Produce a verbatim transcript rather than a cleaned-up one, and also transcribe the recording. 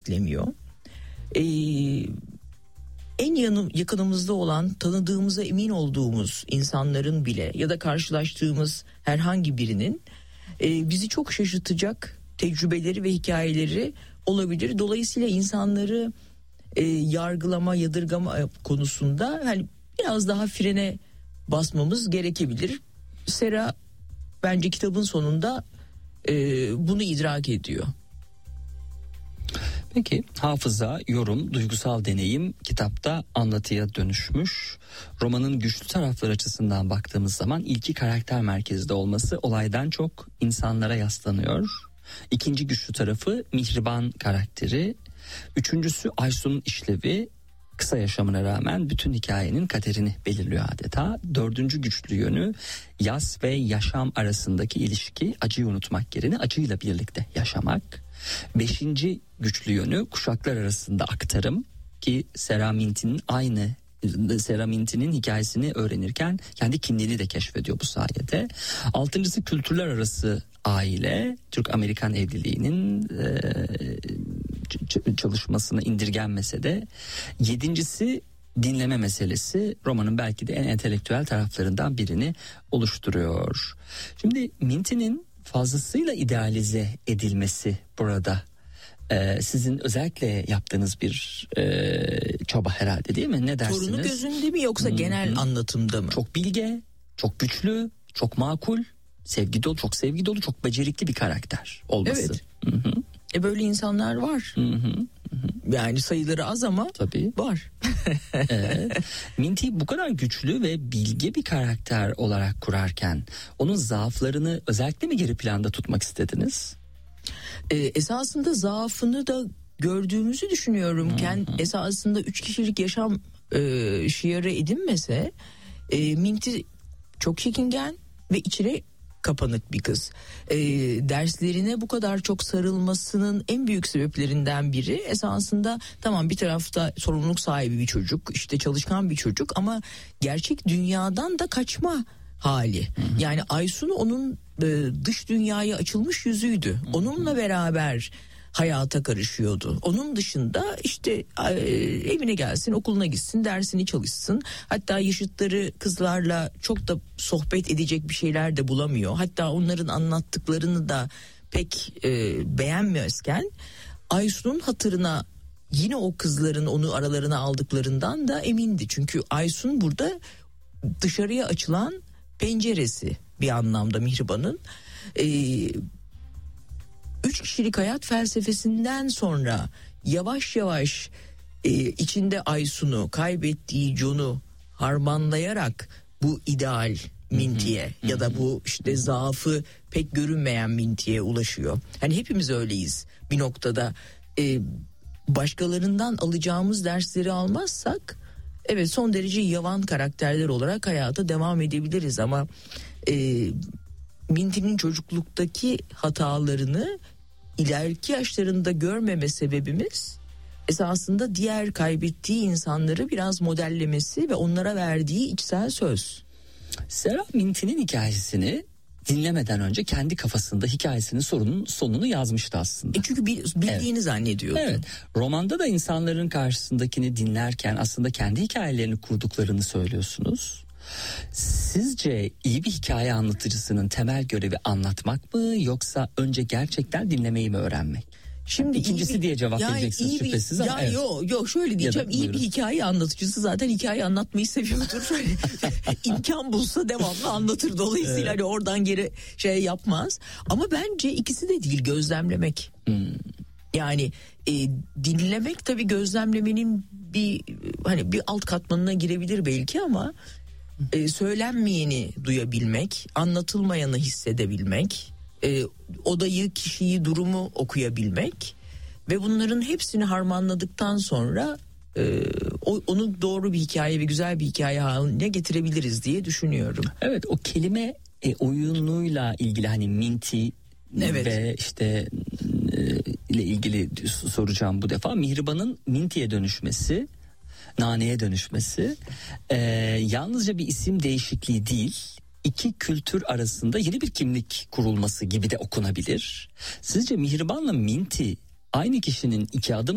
beklemiyor. Ee, en yanı, yakınımızda olan, tanıdığımıza emin olduğumuz insanların bile ya da karşılaştığımız herhangi birinin e, bizi çok şaşırtacak tecrübeleri ve hikayeleri olabilir. Dolayısıyla insanları e, yargılama, yadırgama konusunda hani biraz daha frene basmamız gerekebilir. Sera bence kitabın sonunda e, bunu idrak ediyor. Peki hafıza, yorum, duygusal deneyim kitapta anlatıya dönüşmüş. Romanın güçlü tarafları açısından baktığımız zaman ilki karakter merkezde olması olaydan çok insanlara yaslanıyor. İkinci güçlü tarafı Mihriban karakteri. Üçüncüsü Aysun'un işlevi. Kısa yaşamına rağmen bütün hikayenin kaderini belirliyor adeta. Dördüncü güçlü yönü yas ve yaşam arasındaki ilişki, acıyı unutmak yerine acıyla birlikte yaşamak. Beşinci güçlü yönü kuşaklar arasında aktarım ki Sera Minty'nin aynı Sera Minty'nin hikayesini öğrenirken kendi kimliğini de keşfediyor bu sayede. Altıncısı kültürler arası aile, Türk-Amerikan evliliğinin e, çalışmasına indirgenmese de. Yedincisi dinleme meselesi, romanın belki de en entelektüel taraflarından birini oluşturuyor. Şimdi Minty'nin fazlasıyla idealize edilmesi burada Ee, sizin özellikle yaptığınız bir e, çaba herhalde, değil mi? Ne dersiniz? Torunu gözünde mi yoksa hmm. genel anlatımda mı? Çok bilge, çok güçlü, çok makul, sevgi dolu, çok sevgi dolu, çok becerikli bir karakter olması. Evet. Hı-hı. E böyle insanlar var. Hı hı. Yani sayıları az ama tabii var. Evet. Minty bu kadar güçlü ve bilge bir karakter olarak kurarken onun zaaflarını özellikle mi geri planda tutmak istediniz? Ee, esasında zaafını da gördüğümüzü düşünüyorum. Kend, esasında üç kişilik yaşam e, şiarı edinmese e, Minty çok çekingen ve içine kapanık bir kız. E, derslerine bu kadar çok sarılmasının en büyük sebeplerinden biri esasında tamam bir tarafta sorumluluk sahibi bir çocuk, işte çalışkan bir çocuk ama gerçek dünyadan da kaçma hali. Hı hı. Yani Aysun onun e, dış dünyaya açılmış yüzüydü. Hı hı. Onunla beraber hayata karışıyordu. Onun dışında işte e, evine gelsin, okuluna gitsin, dersini çalışsın. Hatta yaşıtları kızlarla çok da sohbet edecek bir şeyler de bulamıyor. Hatta onların anlattıklarını da pek e, beğenmezken Aysun'un hatırına yine o kızların onu aralarına aldıklarından da emindi. Çünkü Aysun burada dışarıya açılan penceresi bir anlamda Mihriban'ın. Ee, üç kişilik hayat felsefesinden sonra yavaş yavaş e, içinde Aysun'u, kaybettiği John'u harmanlayarak bu ideal Minty'ye ya da bu işte zaafı pek görünmeyen Minty'ye ulaşıyor. Hani hepimiz öyleyiz bir noktada. E, başkalarından alacağımız dersleri almazsak evet son derece yavan karakterler olarak hayata devam edebiliriz ama e, Minty'nin çocukluktaki hatalarını ileriki yaşlarında görmeme sebebimiz esasında diğer kaybettiği insanları biraz modellemesi ve onlara verdiği içsel söz. Sera Minty'nin hikayesini dinlemeden önce kendi kafasında hikayesinin sorunun sonunu yazmıştı aslında. E çünkü bildiğini evet. zannediyordu. Evet. Romanda da insanların karşısındakini dinlerken aslında kendi hikayelerini kurduklarını söylüyorsunuz. Sizce iyi bir hikaye anlatıcısının temel görevi anlatmak mı yoksa önce gerçekten dinlemeyi mi öğrenmek? Şimdi ikincisi bir, diye cevap yani vereceksiniz şüphesiz ama. Ya evet. yok yok şöyle diyeceğim, iyi bir hikaye anlatıcısı zaten hikaye anlatmayı seviyordur. İmkan bulsa devamlı anlatır, dolayısıyla evet. hani oradan geri şey yapmaz. Ama bence ikisi de değil, gözlemlemek. Hmm. Yani e, dinlemek tabii gözlemlemenin bir hani bir alt katmanına girebilir belki ama e, söylenmeyeni duyabilmek, anlatılmayanı hissedebilmek, e, odayı, kişiyi, durumu okuyabilmek ve bunların hepsini harmanladıktan sonra e, o, onu doğru bir hikaye ve güzel bir hikaye haline getirebiliriz diye düşünüyorum. Evet, o kelime e, oyunuyla ilgili hani Minty evet. ve işte e, ile ilgili soracağım bu defa. Mihriban'ın Minty'ye dönüşmesi, Nane'ye dönüşmesi e, yalnızca bir isim değişikliği değil, iki kültür arasında yeni bir kimlik kurulması gibi de okunabilir. Sizce Mihriban'la Minty aynı kişinin iki adım